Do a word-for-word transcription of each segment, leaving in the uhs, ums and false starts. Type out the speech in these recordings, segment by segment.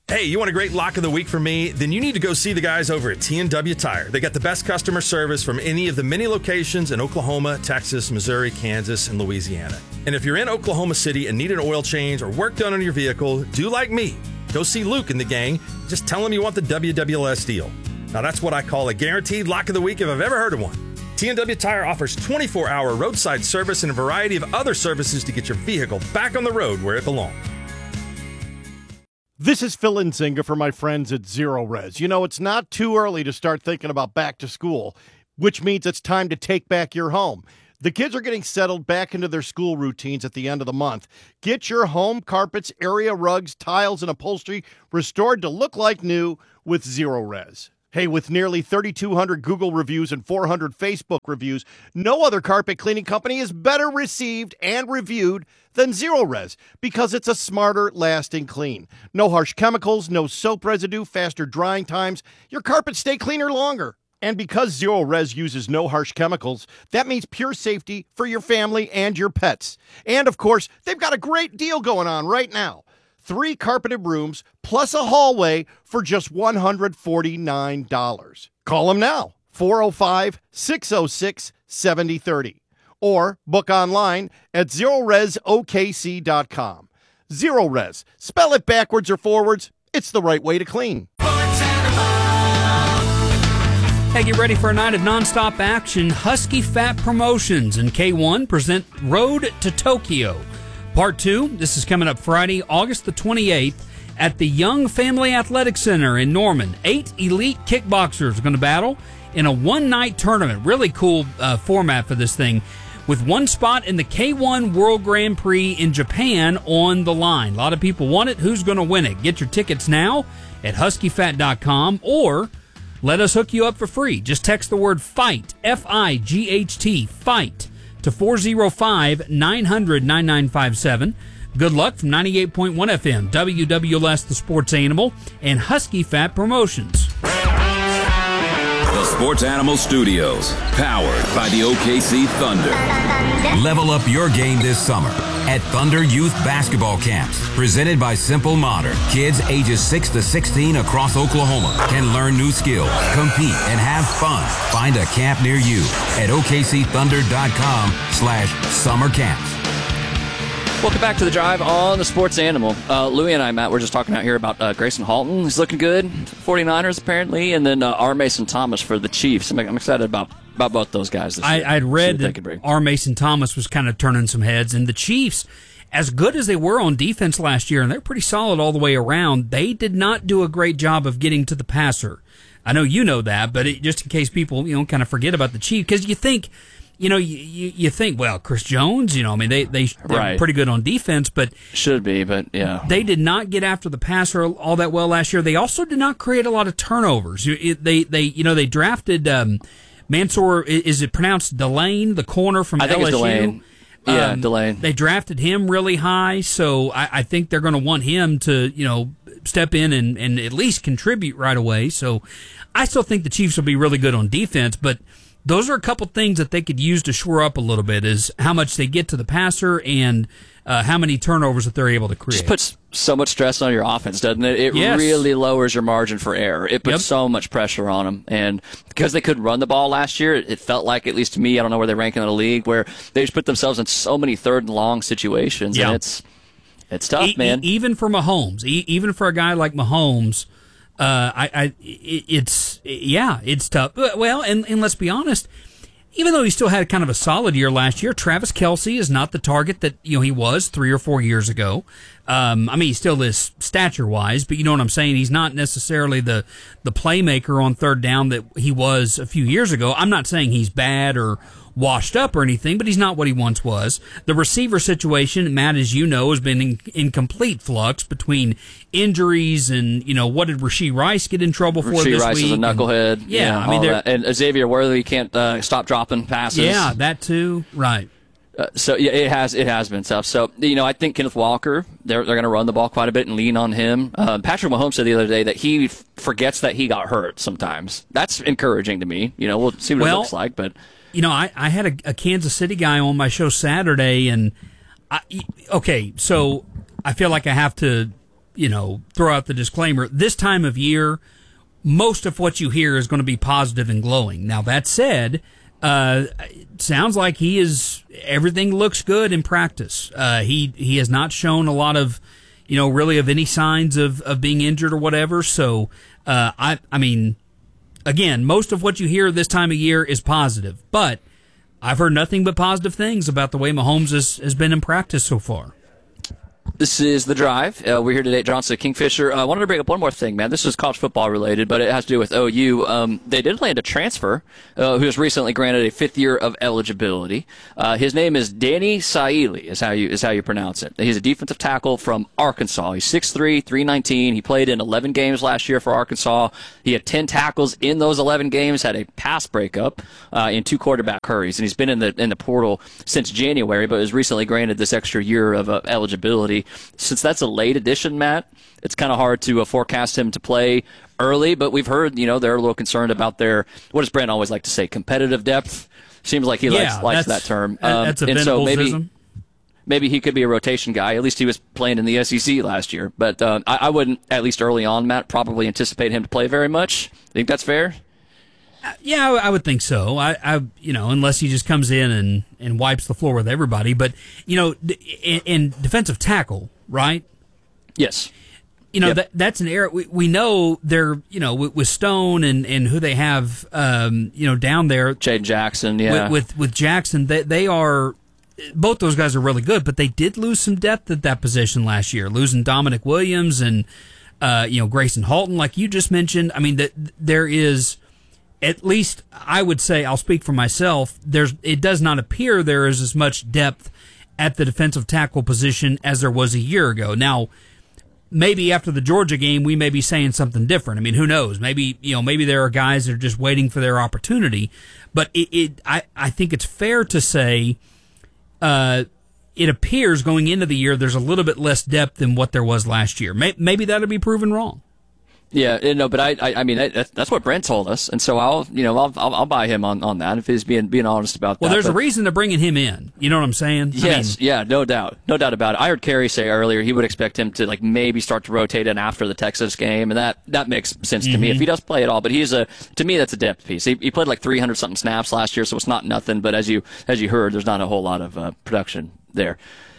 Hey, you want a great lock of the week from me? Then you need to go see the guys over at T and W Tire. They got the best customer service from any of the many locations in Oklahoma, Texas, Missouri, Kansas, and Louisiana. And if you're in Oklahoma City and need an oil change or work done on your vehicle, do like me. Go see Luke and the gang. Just tell him you want the W W L S deal. Now that's what I call a guaranteed lock of the week if I've ever heard of one. T and W Tire offers twenty-four hour roadside service and a variety of other services to get your vehicle back on the road where it belongs. This is Phil Nzinga for my friends at Zero Res. You know, it's not too early to start thinking about back to school, which means it's time to take back your home. The kids are getting settled back into their school routines at the end of the month. Get your home carpets, area rugs, tiles, and upholstery restored to look like new with Zero Res. Hey, with nearly thirty-two hundred Google reviews and four hundred Facebook reviews, no other carpet cleaning company is better received and reviewed than Zero Res because it's a smarter, lasting clean. No harsh chemicals, no soap residue, faster drying times. Your carpets stay cleaner longer. And because Zero Res uses no harsh chemicals, that means pure safety for your family and your pets. And, of course, they've got a great deal going on right now. Three carpeted rooms plus a hallway for just one hundred forty-nine dollars. Call them now, four oh five, six oh six, seven oh three oh, or book online at zero res o k c dot com. Zero Res. Spell it backwards or forwards. It's the right way to clean. Hey, get ready for a night of nonstop action. Husky Fat Promotions and K one present Road to Tokyo. Part two, this is coming up Friday, August the twenty-eighth, at the Young Family Athletic Center in Norman. Eight elite kickboxers are going to battle in a one-night tournament. Really cool uh, format for this thing, with one spot in the K one World Grand Prix in Japan on the line. A lot of people want it. Who's going to win it? Get your tickets now at husky fat dot com, or let us hook you up for free. Just text the word FIGHT, F I G H T, FIGHT, to four oh five, nine hundred, nine nine five seven. Good luck from ninety-eight point one F M, W W L S, the Sports Animal, and Husky Fat Promotions. The Sports Animal Studios, powered by the O K C Thunder. Level up your game this summer at Thunder Youth Basketball Camps, presented by Simple Modern. Kids ages six to sixteen across Oklahoma can learn new skills, compete, and have fun. Find a camp near you at o k c thunder dot com slash summer camps. Welcome back to The Drive on the Sports Animal. Uh, Louie and I, Matt, we're just talking out here about uh, Grayson Halton. He's looking good. forty-niners, apparently. And then uh, R. Mason Thomas for the Chiefs. I'm, I'm excited about, about both those guys this year. I, I'd read that R. Mason Thomas was kind of turning some heads. And the Chiefs, as good as they were on defense last year, and they're pretty solid all the way around, they did not do a great job of getting to the passer. I know you know that, but it, just in case people, you know, kind of forget about the Chiefs, because you think... You know, you, you you think, well, Chris Jones, you know, I mean, they, they, they're right. pretty good on defense, but... Should be, but yeah. They did not get after the passer all that well last year. They also did not create a lot of turnovers. They, they you know, they drafted um, Mansour, is it pronounced Delane, the corner from I think L S U? It's Delane. Yeah, um, Delane. They drafted him really high, so I, I think they're going to want him to, you know, step in and, and at least contribute right away. So I still think the Chiefs will be really good on defense, but... Those are a couple things that they could use to shore up a little bit, is how much they get to the passer and uh, how many turnovers that they're able to create. Just puts so much stress on your offense, doesn't it? It yes. really lowers your margin for error. It puts yep. so much pressure on them. And because they couldn't run the ball last year, it felt like, at least to me, I don't know where they rank in the league, where they just put themselves in so many third and long situations. Yep. And it's it's tough, e- man. E- even for Mahomes, e- even for a guy like Mahomes, uh, I, I, it's, yeah, it's tough. Well, and, and let's be honest, even though he still had kind of a solid year last year, Travis Kelce is not the target that, you know, he was three or four years ago. Um, I mean, he still is stature-wise, but you know what I'm saying? He's not necessarily the, the playmaker on third down that he was a few years ago. I'm not saying he's bad or washed up or anything, but he's not what he once was. The receiver situation, Matt, as you know, has been in, in complete flux between injuries and, you know, what did Rashee Rice get in trouble for Rashee this Rice week? is a knucklehead. And, yeah, yeah, I mean, that. And Xavier Worthy can't uh, stop dropping passes. Yeah, that too. Right. Uh, so yeah, it has it has been tough. So you know, I think Kenneth Walker, they're they're going to run the ball quite a bit and lean on him. Uh, Patrick Mahomes said the other day that he f- forgets that he got hurt sometimes. That's encouraging to me. You know, we'll see what well, it looks like. But you know, I, I had a, a Kansas City guy on my show Saturday, and I, okay, so I feel like I have to, you know, throw out the disclaimer. This time of year, most of what you hear is going to be positive and glowing. Now, that said, uh, it sounds like he is, everything looks good in practice. Uh, he, he has not shown a lot of, you know, really of any signs of, of being injured or whatever. So, uh, I, I mean, again, most of what you hear this time of year is positive, but I've heard nothing but positive things about the way Mahomes has, has been in practice so far. This is The Drive. Uh, we're here today at Johnson Kingfisher. I uh, wanted to bring up one more thing, man. This is college football related, but it has to do with O U. Um, they did land a transfer uh, who was recently granted a fifth year of eligibility. Uh, his name is Danny Saili, is how you is how you pronounce it. He's a defensive tackle from Arkansas. He's six three, three nineteen. He played in eleven games last year for Arkansas. He had ten tackles in those eleven games, had a pass breakup uh, in two quarterback hurries, and he's been in the in the portal since January, but was recently granted this extra year of uh, eligibility. Since that's a late addition, Matt, it's kind of hard to uh, forecast him to play early, but we've heard, you know, they're a little concerned about their, what does Brent always like to say, competitive depth? Seems like he yeah, likes, likes that term. Um, that's a and so maybe, ism. maybe he could be a rotation guy. At least he was playing in the S E C last year. But uh, I, I wouldn't, at least early on, Matt, probably anticipate him to play very much. Think that's fair? Yeah, I would think so. I, I, you know, unless he just comes in and, and wipes the floor with everybody. But, you know, in, in defensive tackle, right? Yes. You know, yep. that that's an area we, we know they're, you know, with, with Stone and, and who they have, um, you know, down there. Jaden Jackson, yeah. With, with, with Jackson, they, they are, both those guys are really good, but they did lose some depth at that position last year, losing Dominic Williams and, uh, you know, Grayson Halton, like you just mentioned. I mean, that there is, at least I would say, I'll speak for myself, there's it does not appear there is as much depth at the defensive tackle position as there was a year ago. Now, maybe after the Georgia game, we may be saying something different. I mean, who knows? Maybe, you know, maybe there are guys that are just waiting for their opportunity. But it, it I, I think it's fair to say, uh, it appears going into the year there's a little bit less depth than what there was last year. Maybe that'll be proven wrong. Yeah, no, but I, I, I mean, that, that's what Brent told us, and so I'll, you know, I'll, I'll, I'll buy him on, on that if he's being, being honest about well, that. Well, there's but, a reason they're bringing him in. You know what I'm saying? Yes, I mean, yeah, no doubt, no doubt about it. I heard Kerry say earlier he would expect him to like maybe start to rotate in after the Texas game, and that, that makes sense to mm-hmm. me if he does play at all. But he's a, to me, that's a depth piece. He, he played like three hundred something snaps last year, so it's not nothing. But as you, as you heard, there's not a whole lot of uh, production there.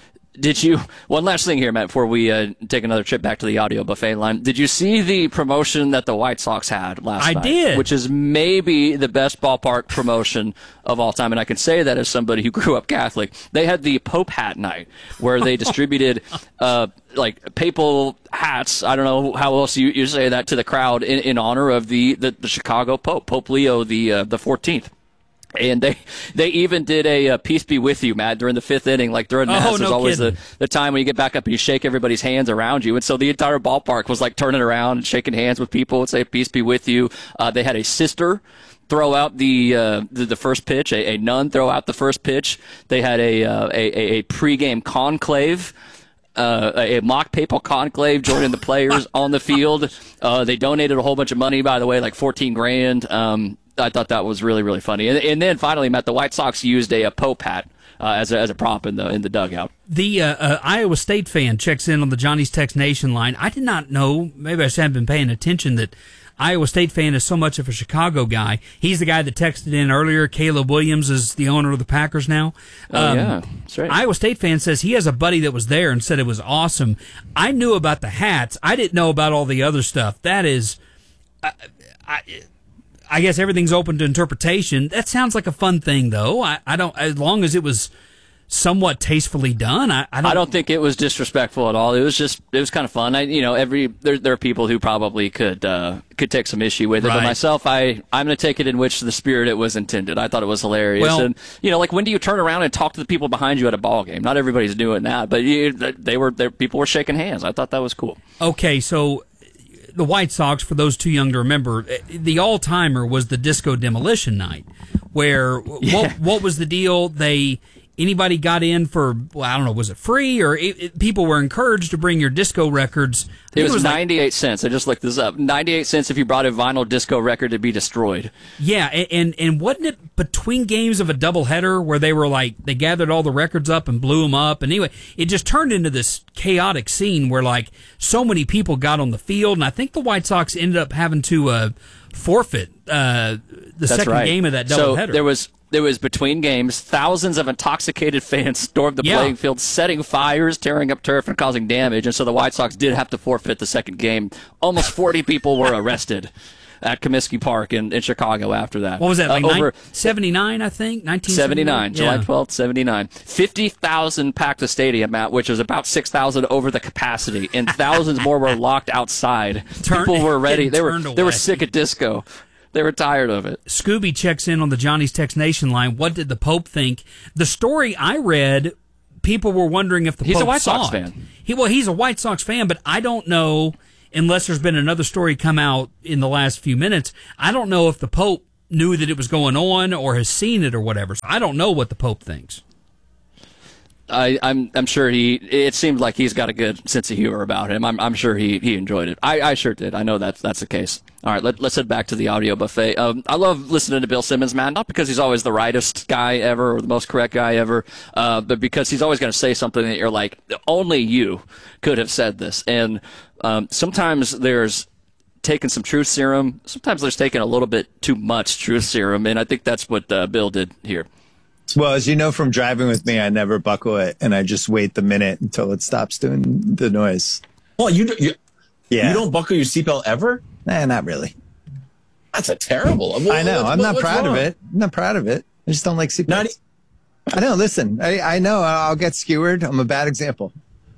Did you, one last thing here, Matt, before we uh, take another trip back to the audio buffet line. Did you see the promotion that the White Sox had last I night? I did. Which is maybe the best ballpark promotion of all time. And I can say that as somebody who grew up Catholic. They had the Pope Hat Night where they distributed uh, like papal hats. I don't know how else you, you say that to the crowd in, in honor of the, the, the Chicago Pope, Pope Leo the uh, the fourteenth. And they they even did a uh, peace be with you, Matt, during the fifth inning. Like during Mass, oh, there's no always the, kidding. the time when you get back up and you shake everybody's hands around you. And so the entire ballpark was like turning around and shaking hands with people and say peace be with you. Uh, they had a sister throw out the uh, the, the first pitch, a, a nun throw out the first pitch. They had a uh, a, a pregame conclave. Uh, a mock papal conclave joining the players on the field. Uh, they donated a whole bunch of money, by the way, like fourteen grand. Um, I thought that was really, really funny. And, and then finally, Matt, the White Sox used a, a Pope hat uh, as a, as a prop in the in the dugout. The uh, uh, Iowa State fan checks in on the Johnny's Text Nation line. I did not know, maybe I just haven't been paying attention, that Iowa State fan is so much of a Chicago guy. He's the guy that texted in earlier. Caleb Williams is the owner of the Packers now. Oh, um, yeah, that's right. Iowa State fan says he has a buddy that was there and said it was awesome. I knew about the hats. I didn't know about all the other stuff. That is, I, I, I guess everything's open to interpretation. That sounds like a fun thing, though. I, I don't, as long as it was somewhat tastefully done. I, I don't. I don't think it was disrespectful at all. It was just, it was kind of fun. I, you know, every there there are people who probably could uh, could take some issue with it, right. but myself, I I'm going to take it in which the spirit it was intended. I thought it was hilarious, well, and you know, like when do you turn around and talk to the people behind you at a ball game? Not everybody's doing that, but you, they were there. People were shaking hands. I thought that was cool. Okay, so the White Sox, for those too young to remember, the all-timer was the Disco Demolition Night, where yeah. what what was the deal? They anybody got in for, well, I don't know, was it free or it, it, people were encouraged to bring your disco records. It was, it was ninety-eight like, cents. I just looked this up. ninety-eight cents if you brought a vinyl disco record to be destroyed. Yeah, and, and and wasn't it between games of a doubleheader where they were like, they gathered all the records up and blew them up? And anyway, it just turned into this chaotic scene where like so many people got on the field, and I think the White Sox ended up having to uh, forfeit uh, the That's second right. game of that so doubleheader. there was There was between games, thousands of intoxicated fans stormed the Yeah. playing field, setting fires, tearing up turf, and causing damage. And so the White Sox did have to forfeit the second game. Almost forty people were arrested at Comiskey Park in, in Chicago after that. What was that, like uh, over seventy-nine, I think? nineteen seventy-nine, July Yeah. twelfth, seventy-nine. fifty thousand packed the stadium, Matt, which was about six thousand over the capacity, and thousands more were locked outside. Turn- People were ready. They were turned they were away. sick of disco. They were tired of it. Scooby checks in on the Johnny's Text Nation line. What did the Pope think? The story I read, people were wondering if the He's a Pope White saw Sox it. fan. He well, he's a White Sox fan, but I don't know, unless there's been another story come out in the last few minutes. I don't know if the Pope knew that it was going on or has seen it or whatever. So I don't know what the Pope thinks. I, I'm I'm sure he. It seemed like he's got a good sense of humor about him. I'm I'm sure he, he enjoyed it. I, I sure did. I know that's that's the case. All right, let, let's head back to the audio buffet. Um, I love listening to Bill Simmons, man. Not because he's always the rightest guy ever or the most correct guy ever, uh, but because he's always going to say something that you're like, only you could have said this. And um, sometimes there's taking some truth serum. Sometimes there's taking a little bit too much truth serum, and I think that's what uh, Bill did here. Well, as you know from driving with me, I never buckle it, and I just wait the minute until it stops doing the noise. Well, you, you, Yeah. you don't buckle your seatbelt ever? Nah, not really. That's a terrible. Well, I know. what- I'm what- not what's proud wrong? of it. I'm not proud of it. I just don't like seatbelts. Not e- I know. Listen, I, I know I'll get skewered. I'm a bad example.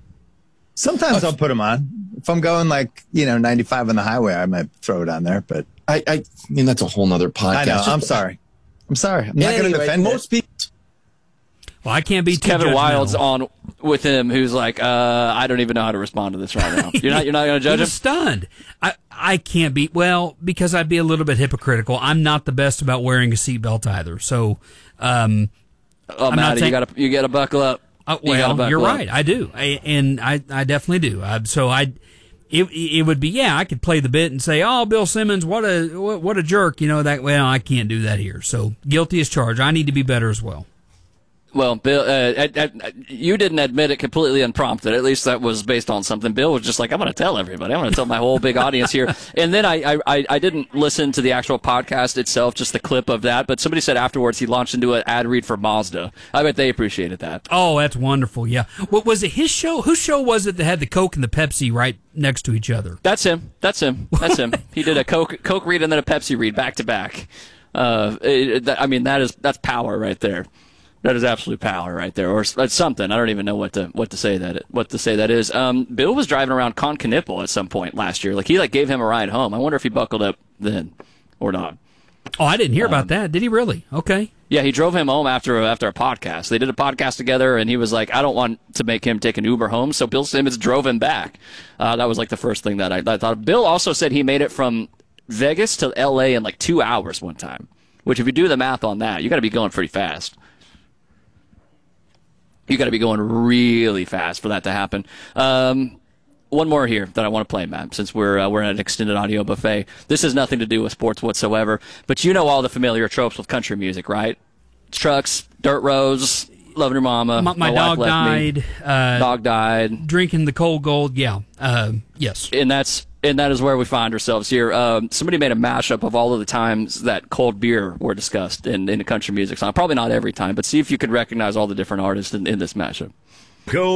Sometimes I'll put them on. If I'm going like, you know, ninety-five on the highway, I might throw it on there. But I, I mean, that's a whole nother podcast. I know. I'm Just- sorry. I'm sorry. I'm not going to Anyway, defend most it. people. Well, I can't be too Kevin Wild's judgmental. on with him, who's like, uh, I don't even know how to respond to this right now. You're not, you're not going to He judge him? was stunned. I, I can't be, well, because I'd be a little bit hypocritical. I'm not the best about wearing a seatbelt either. So, um, Oh, I'm not Matty, you saying- got to, you got to buckle up. uh, You gotta well, buckle you're up. right. I do. I, and I, I definitely do. I, so I, it, it would be, yeah, I could play the bit and say, oh, Bill Simmons, what a, what, what a jerk. You know, that, well, I can't do that here. So guilty as charged. I need to be better as well. Well, Bill, uh, uh, uh, you didn't admit it completely unprompted. At least that was based on something. Bill was just like, I'm going to tell everybody. I'm going to tell my whole big audience here. And then I, I, I didn't listen to the actual podcast itself, just the clip of that. But somebody said afterwards he launched into an ad read for Mazda. I bet they appreciated that. Oh, that's wonderful. Yeah. What was it? His show? Whose show was it that had the Coke and the Pepsi right next to each other? That's him. That's him. That's him. He did a Coke Coke read and then a Pepsi read back to back. Uh, it, that, I mean, that is that's power right there. That is absolute power right there, or it's something. I don't even know what to what to say that what to say that is. Um, Bill was driving around Concanipple at some point last year. Like he like gave him a ride home. I wonder if he buckled up then or not. Oh, I didn't hear about that. Did he really? Okay. Yeah, he drove him home after after a podcast. They did a podcast together, and he was like, "I don't want to make him take an Uber home," so Bill Simmons drove him back. Uh, that was like the first thing that I, I thought. Bill also said he made it from Vegas to L A in like two hours one time. Which, if you do the math on that, you got to be going pretty fast. You got to be going really fast for that to happen. Um, one more here that I want to play, Matt, since we're uh, we're at an extended audio buffet. This has nothing to do with sports whatsoever, but you know all the familiar tropes with country music, right? Trucks, dirt roads, loving your mama. My, my, wife dog left died. me, Uh, dog died, Drinking the cold gold. Yeah. Uh, yes. and that's and that is where we find ourselves here. Um, somebody made a mashup of all of the times that cold beer were discussed in in a country music song. Probably not every time, but see if you could recognize all the different artists in, in this mashup. Go.